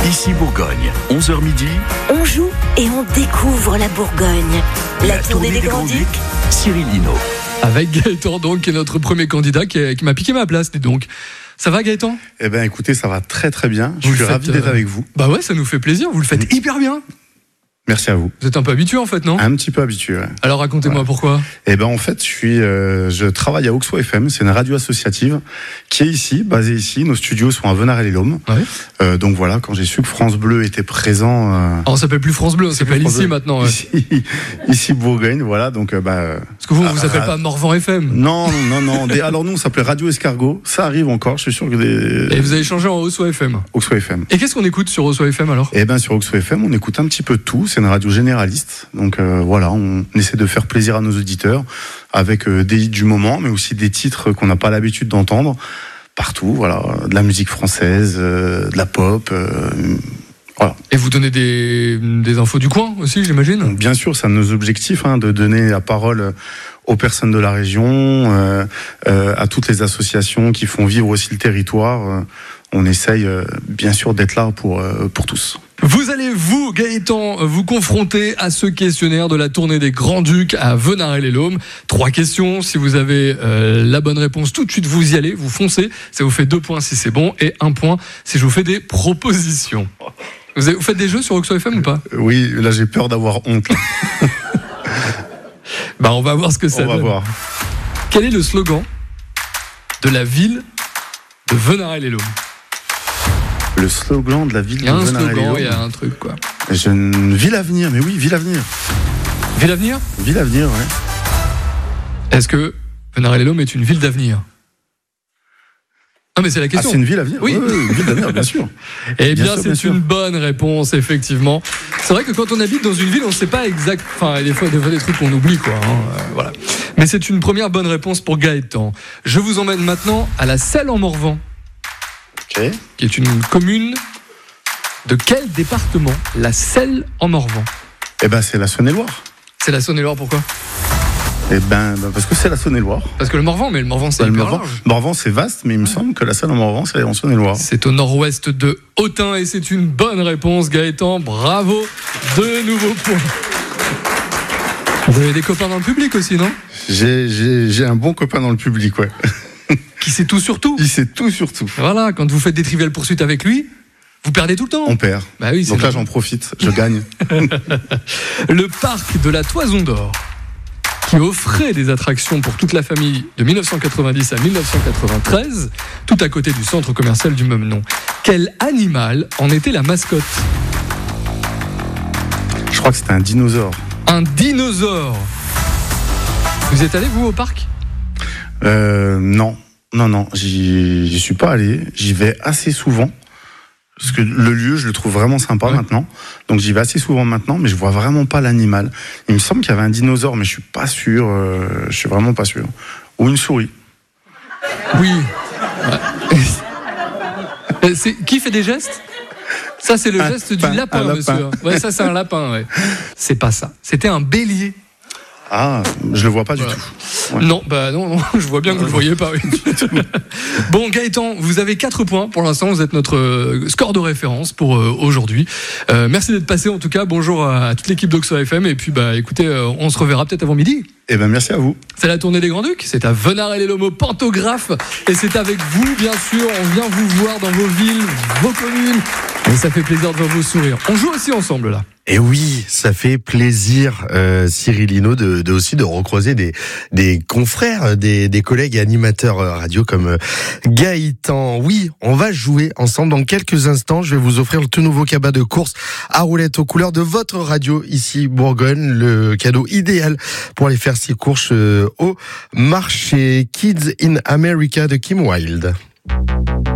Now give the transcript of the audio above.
Ici Bourgogne, 11h midi. On joue et on découvre la Bourgogne. La tournée des Grands-Ducs. Cyril Hinault. Avec Gaëtan, donc, qui est notre premier candidat, qui m'a piqué ma place, dis donc. Ça va, Gaëtan ? Eh ben, écoutez, ça va très très bien. Je suis ravi d'être avec vous. Bah ouais, ça nous fait plaisir. Vous le faites hyper bien. Merci à vous. Vous êtes un peu habitué, en fait, non ? Un petit peu habitué, ouais. Alors, racontez-moi pourquoi. Eh ben, en fait, je travaille à Auxois FM. C'est une radio associative qui est ici, basée ici. Nos studios sont à Venarey-les-Lômes. Ouais. Donc voilà, quand j'ai su que France Bleu était présent. Alors, on s'appelle plus France Bleu, on s'appelle ici maintenant. Ouais. Ici Bourgogne, voilà. Donc, Parce que vous, on vous appelle pas Morvan FM. Non. Alors nous, on s'appelait Radio Escargot. Ça arrive encore. Je suis sûr que Et vous avez changé en Auxois FM. Auxois FM. Et qu'est-ce qu'on écoute sur Auxois FM alors ? Eh ben, sur Auxois FM, on écoute un petit peu de tout. C'est une radio généraliste. Donc voilà, on essaie de faire plaisir à nos auditeurs avec des hits du moment, mais aussi des titres qu'on n'a pas l'habitude d'entendre partout. Voilà, de la musique française, de la pop. Voilà. Et vous donnez des infos du coin aussi, j'imagine ? Donc, bien sûr, c'est un de nos objectifs, de donner la parole aux personnes de la région, à toutes les associations qui font vivre aussi le territoire. On essaye bien sûr d'être là pour tous. Vous allez, vous, Gaëtan, vous confronter à ce questionnaire de la tournée des Grands-Ducs à Venarey-les-Lômes. 3 questions. Si vous avez la bonne réponse, tout de suite, vous y allez, vous foncez. Ça vous fait 2 points si c'est bon et 1 point si je vous fais des propositions. Vous faites des jeux sur Auxois FM ou pas ? Oui, là j'ai peur d'avoir honte. Bah, on va voir ce que ça donne. On va voir. Quel est le slogan de la ville de Venarey-les-Lômes ? Le slogan de la ville de Venarey-les-Lômes. Il y a un slogan, il y a un truc, quoi. Ville à venir, mais oui, ville à venir. Ville à venir ? Ville à venir, ouais. Est-ce que Venarey-les-Lômes est une ville d'avenir ? Non, mais c'est la question. Ah, c'est une ville à venir ? Oui, une ville d'avenir, bien sûr. Eh bien, c'est une bonne réponse, effectivement. C'est vrai que quand on habite dans une ville, on ne sait pas exact. Enfin, des fois, des trucs qu'on oublie, quoi. Voilà. Mais c'est une première bonne réponse pour Gaëtan. Je vous emmène maintenant à la Selle-en-Morvan. Ok. Qui est une commune de quel département ? La Selle-en-Morvan. Eh ben, c'est la Saône-et-Loire. C'est la Saône-et-Loire, pourquoi ? Eh ben, parce que c'est la Saône-et-Loire. Parce que le Morvan, mais le Morvan, c'est hyper large. Morvan, c'est vaste, mais il me semble que la Selle-en-Morvan, c'est en Saône-et-Loire. C'est au nord-ouest de Autun et c'est une bonne réponse, Gaëtan. Bravo. 2 nouveaux points. Vous avez des copains dans le public aussi, non ? J'ai un bon copain dans le public, ouais. Qui sait tout sur tout. Il sait tout sur tout. Voilà, quand vous faites des triviales poursuites avec lui, vous perdez tout le temps. On perd. Bah oui, donc là, j'en profite, je gagne. Le parc de la Toison d'Or, qui offrait des attractions pour toute la famille de 1990 à 1993, tout à côté du centre commercial du même nom. Quel animal en était la mascotte ? Je crois que c'était un dinosaure. Un dinosaure. Vous êtes allé, vous, au parc ? Non, j'y suis pas allé. J'y vais assez souvent. Parce que le lieu, je le trouve vraiment sympa maintenant. Donc j'y vais assez souvent maintenant, mais je vois vraiment pas l'animal. Il me semble qu'il y avait un dinosaure, mais je suis pas sûr. Je suis vraiment pas sûr. Ou une souris. Oui. Ouais. Qui fait des gestes ? Ça, c'est le geste du lapin, monsieur. Ouais, ça, c'est un lapin, ouais. C'est pas ça. C'était un bélier. Ah, je le vois pas du tout. Ouais. Non, je vois bien que vous le voyez pas. Oui. Bon, Gaëtan, vous avez 4 points pour l'instant. Vous êtes notre score de référence pour aujourd'hui. Merci d'être passé, en tout cas. Bonjour à toute l'équipe d'Auxois FM. Et puis, écoutez, on se reverra peut-être avant midi. Eh ben, merci à vous. C'est la tournée des Grands-Ducs. C'est à Venarey-les-Lômes au Pantographe. Et c'est avec vous, bien sûr. On vient vous voir dans vos villes, vos communes. Et ça fait plaisir de voir vos sourires. On joue aussi ensemble, là. Et oui, ça fait plaisir, Cyril Hinault, aussi de recroiser des confrères, des collègues animateurs radio comme Gaëtan. Oui, on va jouer ensemble dans quelques instants. Je vais vous offrir le tout nouveau cabas de course à roulettes aux couleurs de votre radio ici Bourgogne, le cadeau idéal pour aller faire ses courses au marché Kids in America de Kim Wilde.